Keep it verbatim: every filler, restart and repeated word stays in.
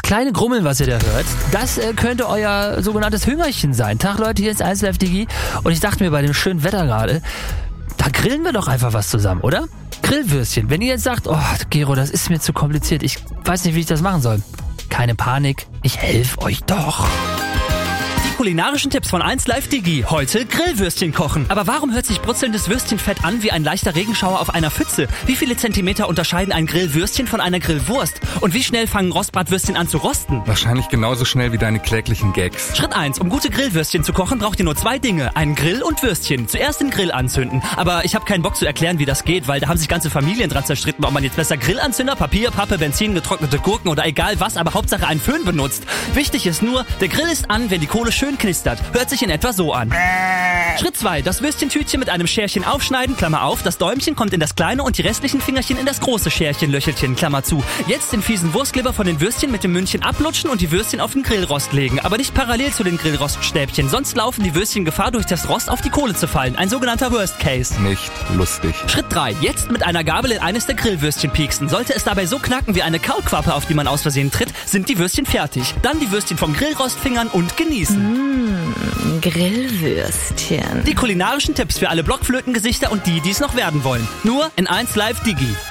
kleine Grummeln, was ihr da hört, das äh, könnte euer sogenanntes Hüngerchen sein. Tag Leute, hier ist eins Live Digi und ich dachte mir bei dem schönen Wetter gerade, da grillen wir doch einfach was zusammen, oder? Grillwürstchen. Wenn ihr jetzt sagt, oh Gero, das ist mir zu kompliziert, ich weiß nicht, wie ich das machen soll. Keine Panik, ich helfe euch doch. Kulinarischen Tipps von eins Live Digi. Heute Grillwürstchen kochen. Aber warum hört sich brutzelndes Würstchenfett an wie ein leichter Regenschauer auf einer Pfütze? Wie viele Zentimeter unterscheiden ein Grillwürstchen von einer Grillwurst? Und wie schnell fangen Rostbratwürstchen an zu rosten? Wahrscheinlich genauso schnell wie deine kläglichen Gags. Schritt eins. Um gute Grillwürstchen zu kochen, braucht ihr nur zwei Dinge. Einen Grill und Würstchen. Zuerst den Grill anzünden. Aber ich habe keinen Bock zu erklären, wie das geht, weil da haben sich ganze Familien dran zerstritten, ob man jetzt besser Grillanzünder, Papier, Pappe, Benzin, getrocknete Gurken oder egal was, aber Hauptsache einen Föhn benutzt. Wichtig ist nur, der Grill ist an, wenn die Kohle schön knistert. Hört sich in etwa so an. Schritt zwei. Das Würstchentütchen mit einem Scherchen aufschneiden, Klammer auf. Das Däumchen kommt in das kleine und die restlichen Fingerchen in das große Scherchen, Löchelchen, Klammer zu. Jetzt den fiesen Wurstkleber von den Würstchen mit dem Mündchen ablutschen und die Würstchen auf den Grillrost legen. Aber nicht parallel zu den Grillroststäbchen, sonst laufen die Würstchen Gefahr, durch das Rost auf die Kohle zu fallen. Ein sogenannter Worst Case. Nicht lustig. Schritt drei. Jetzt mit einer Gabel in eines der Grillwürstchen pieksen. Sollte es dabei so knacken wie eine Kaulquappe, auf die man aus Versehen tritt, sind die Würstchen fertig. Dann die Würstchen vom Grillrost fingern und genießen. Mmh, Grillwürstchen. Die kulinarischen Tipps für alle Blockflötengesichter und die, die es noch werden wollen. Nur in eins Live Digi.